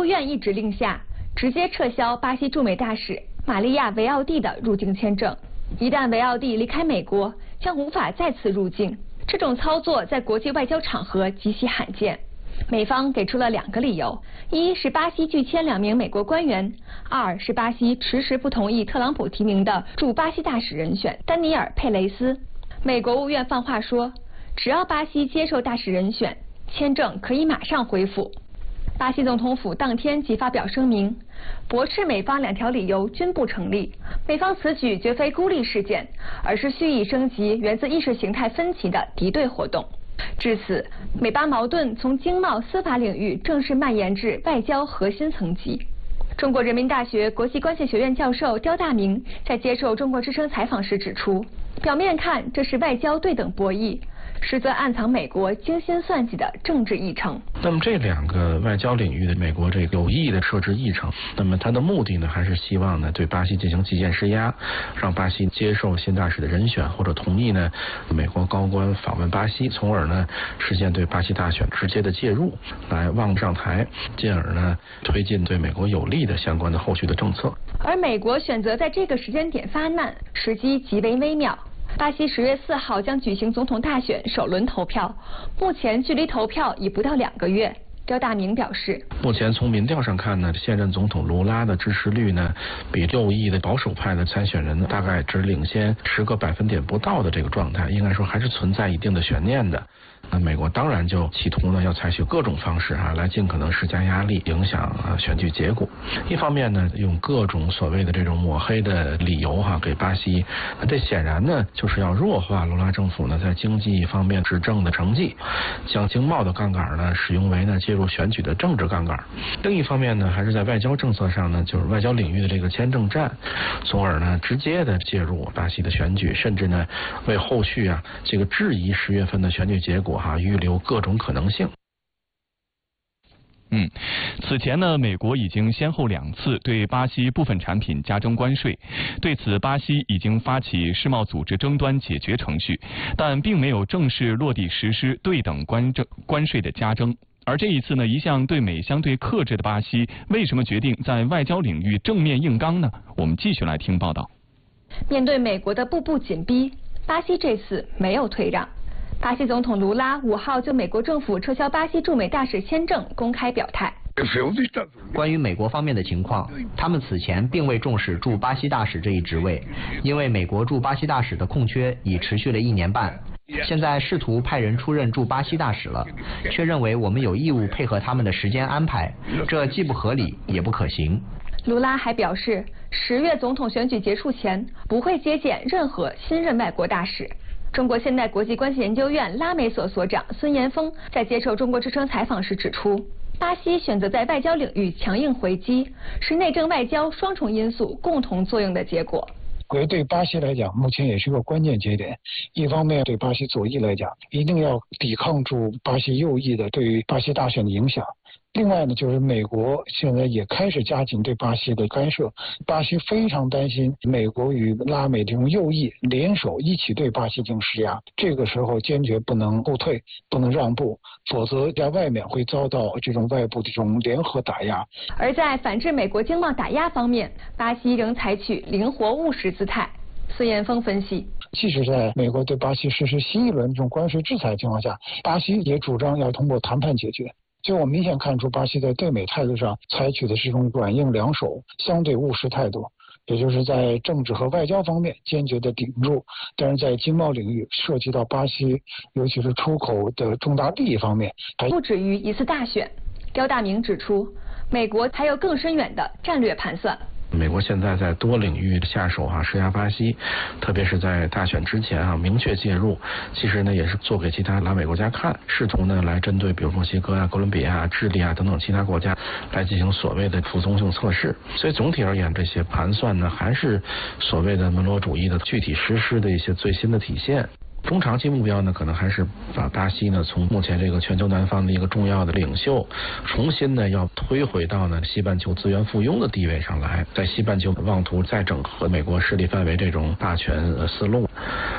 院一指令下，直接撤销巴西驻美大使玛利亚·维奥蒂的入境签证。一旦维奥蒂离开美国，将无法再次入境。这种操作在国际外交场合极其罕见。美方给出了2个理由：一是巴西拒签2名美国官员；2是巴西迟迟不同意特朗普提名的驻巴西大使人选丹尼尔·佩雷斯。美国务院放话说，只要巴西接受大使人选，签证可以马上恢复。巴西总统府当天即发表声明，驳斥美方2条理由均不成立。美方此举绝非孤立事件，而是蓄意升级源自意识形态分歧的敌对活动。至此，美巴矛盾从经贸司法领域正式蔓延至外交核心层级。中国人民大学国际关系学院教授刁大明在接受中国之声采访时指出，表面看这是外交对等博弈，实则暗藏美国精心算计的政治议程。 那么这2个外交领域的美国这个有意的设置议程，那么它的目的呢，还是希望呢对巴西进行极限施压，让巴西接受新大使的人选，或者同意呢美国高官访问巴西，从而呢实现对巴西大选直接的介入，来望上台，进而呢推进对美国有利的相关的后续的政策。 而美国选择在这个时间点发难，时机极为微妙。巴西10月4号将举行总统大选首轮投票，目前距离投票已不到2个月。刁大明表示， 目前从民调上看呢，现任总统卢拉的支持率呢，比右翼的保守派的参选人呢，大概只领先10个百分点不到的这个状态，应该说还是存在一定的悬念的。那美国当然就企图呢，要采取各种方式来尽可能施加压力，影响选举结果。一方面呢，用各种所谓的这种抹黑的理由给巴西，这显然呢就是要弱化卢拉政府呢在经济方面执政的成绩，将经贸的杠杆呢使用为呢介入选举的政治杠杆。另一方面呢，还是在外交政策上呢，就是外交领域的这个签证战，从而呢直接的介入巴西的选举，甚至呢为后续这个质疑10月份的选举结果预留各种可能性。 此前呢，美国已经先后2次对巴西部分产品加征关税，对此巴西已经发起世贸组织争端解决程序，但并没有正式落地实施对等关税的加征。而这一次呢，一向对美相对克制的巴西，为什么决定在外交领域正面硬刚呢？我们继续来听报道。 面对美国的步步紧逼，巴西这次没有退让。巴西总统卢拉5号就美国政府撤销巴西驻美大使签证公开表态。 关于美国方面的情况，他们此前并未重视驻巴西大使这一职位，因为美国驻巴西大使的空缺已持续了1年半。现在试图派人出任驻巴西大使了，却认为我们有义务配合他们的时间安排，这既不合理也不可行。 卢拉还表示，10月总统选举结束前不会接见任何新任外国大使。中国现代国际关系研究院拉美所所长孙延峰在接受中国之声采访时指出，巴西选择在外交领域强硬回击，是内政外交双重因素共同作用的结果。 对巴西来讲，目前也是个关键节点。一方面，对巴西左翼来讲，一定要抵抗住巴西右翼的对于巴西大选的影响。另外呢，就是美国现在也开始加紧对巴西的干涉，巴西非常担心美国与拉美这种右翼联手一起对巴西进行施压，这个时候坚决不能后退，不能让步，否则在外面会遭到这种外部的这种联合打压。 而在反制美国经贸打压方面，巴西仍采取灵活务实姿态。孙延峰分析， 即使在美国对巴西实施新一轮这种关税制裁的情况下，巴西也主张要通过谈判解决。就我明显看出，巴西在对美态度上采取的是一种软硬两手、相对务实态度，也就是在政治和外交方面坚决的顶住，但是在经贸领域涉及到巴西尤其是出口的重大利益方面， 不止于一次大选。刁大明指出，美国还有更深远的战略盘算。 美国现在在多领域下手施压巴西，特别是在大选之前明确介入，其实呢也是做给其他拉美国家看，试图呢来针对比如墨西哥哥伦比亚、智利等等其他国家来进行所谓的服从性测试。所以总体而言，这些盘算呢还是所谓的门罗主义的具体实施的一些最新的体现。中长期目标呢，可能还是把巴西呢从目前这个全球南方的一个重要的领袖，重新呢要推回到呢西半球资源附庸的地位上来，在西半球妄图再整合美国势力范围这种霸权思路。